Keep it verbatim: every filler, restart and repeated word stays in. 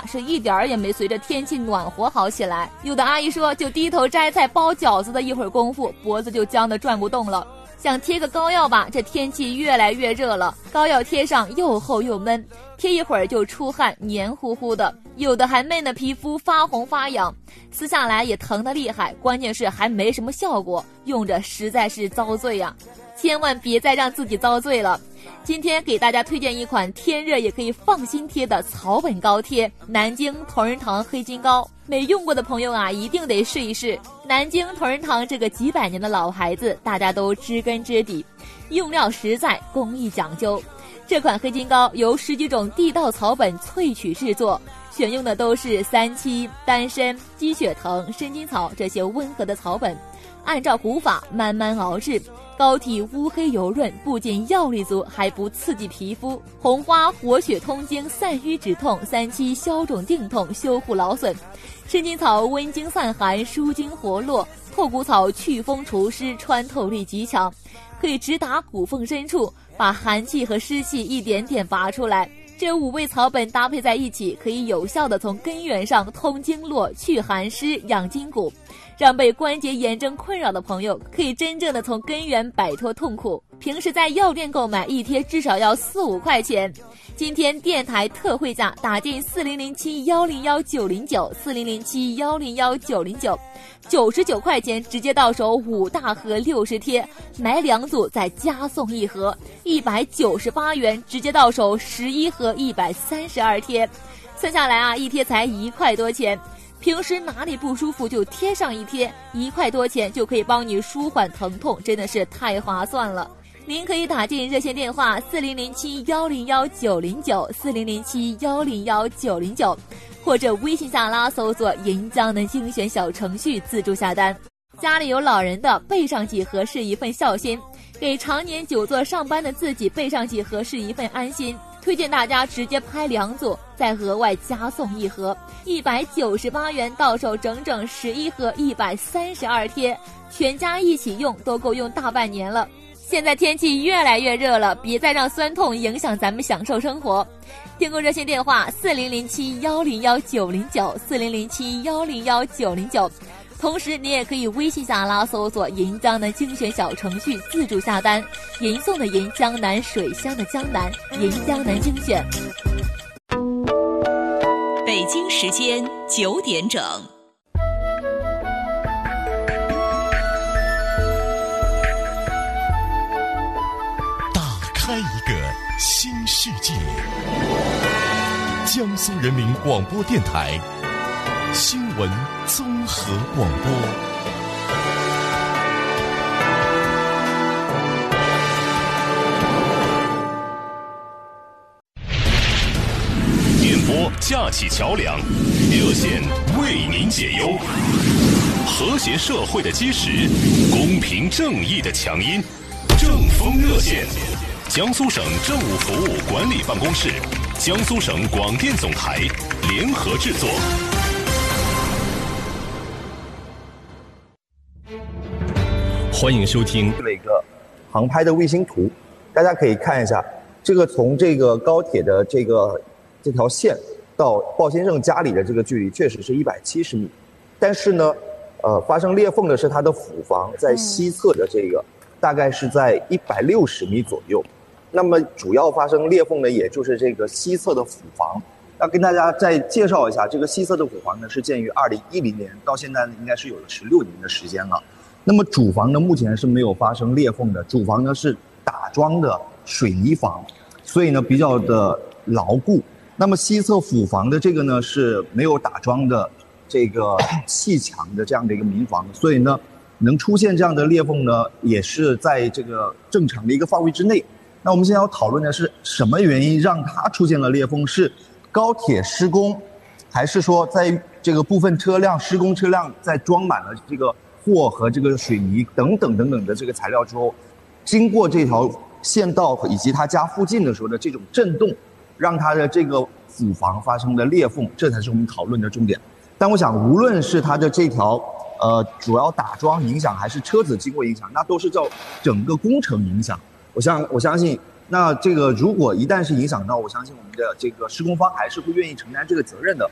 啊，是一点儿也没随着天气暖和好起来。有的阿姨说，就低头摘菜包饺子的一会儿功夫，脖子就僵得转不动了。想贴个膏药吧，这天气越来越热了，膏药贴上又厚又闷，贴一会儿就出汗，黏糊糊的。有的还闷的皮肤发红发痒，撕下来也疼得厉害，关键是还没什么效果，用着实在是遭罪呀、啊！千万别再让自己遭罪了。今天给大家推荐一款天热也可以放心贴的草本膏贴——南京同仁堂黑金膏。没用过的朋友啊，一定得试一试。南京同仁堂这个几百年的老牌子，大家都知根知底，用料实在，工艺讲究。这款黑金膏由十几种地道草本萃取制作，选用的都是三七、丹参、鸡血藤、生金草这些温和的草本，按照古法慢慢熬制。膏体乌黑油润，不仅药力足，还不刺激皮肤。红花活血通经，散瘀止痛；三七消肿定痛，修护劳损；生金草温经散寒，舒筋活络；透骨草祛风除湿，穿透力极强，可以直达骨缝深处，把寒气和湿气一点点拔出来。这五味草本搭配在一起，可以有效地从根源上通经络、去寒湿、养筋骨，让被关节炎症困扰的朋友可以真正的从根源摆脱痛苦。平时在药店购买一贴至少要四五块钱，今天电台特惠价打进四零零七幺零幺九零九四零零七幺零幺九零九，九十九块钱直接到手五大盒六十贴，买两组再加送一盒，一百九十八元直接到手十一盒一百三十二贴，算下来啊，一贴才一块多钱。平时哪里不舒服就贴上一贴，一块多钱就可以帮你舒缓疼痛，真的是太划算了。您可以打进热线电话四零零七幺零幺九零九四零零七幺零幺九零九，或者微信下拉搜索银江能精选小程序自助下单。家里有老人的，备上几盒是一份孝心，给常年久坐上班的自己备上几盒是一份安心。推荐大家直接拍两组，再额外加送一盒，一百九十八元到手整整十一盒一百三十二贴，全家一起用都够用大半年了。现在天气越来越热了，别再让酸痛影响咱们享受生活。订购热线电话四零零七幺零幺九零九四零零七幺零幺九零九，同时你也可以微信下拉搜索银江南精选小程序自助下单，银送的银，江南水乡的江南，银江南精选。 北京时间九点整。 打开一个新世界，江苏人民广播电台新闻综合广播。 点播架起桥梁，热线为您解忧，和谐社会的基石，公平正义的强音，正风热线。江苏省政务服务管理办公室、江苏省广电总台联合制作。 欢迎收听。 了一个航拍的卫星图，大家可以看一下，这个从这个高铁的这个这条线到鲍先生家里的这个距离确实是一百七十米，但是呢，呃，发生裂缝的是他的府房，在西侧的这个、嗯、大概是在一百六十米左右。那么主要发生裂缝的也就是这个西侧的府房。要跟大家再介绍一下，这个西侧的府房呢是建于二零一零年，到现在呢应该是有了十六年的时间了。那么主房呢目前是没有发生裂缝的，主房呢是打桩的水泥房，所以呢比较的牢固。那么西侧府房的这个呢是没有打桩的这个砌墙的这样的一个民房，所以呢能出现这样的裂缝呢也是在这个正常的一个范围之内。那我们现在要讨论的是什么原因让它出现了裂缝，是高铁施工，还是说在这个部分车辆施工车辆在装满了这个货和这个水泥等等等等的这个材料之后，经过这条线道以及他家附近的时候的这种震动，让他的这个府房发生了裂缝，这才是我们讨论的重点。但我想无论是他的这条呃主要打桩影响还是车子经过影响，那都是叫整个工程影响。我相我相信那这个如果一旦是影响到，我相信我们的这个施工方还是会愿意承担这个责任的。